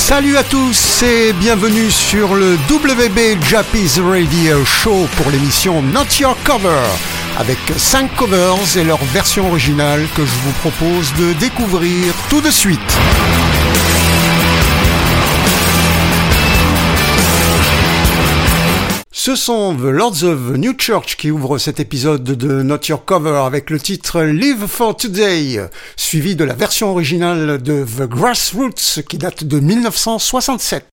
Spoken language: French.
Salut à tous et bienvenue sur le WB Jappies Radio Show pour l'émission Not Your Cover, avec 5 covers et leur version originale que je vous propose de découvrir tout de suite. Ce sont The Lords of New Church qui ouvrent cet épisode de Not Your Cover avec le titre Live for Today, suivi de la version originale de The Grassroots qui date de 1967.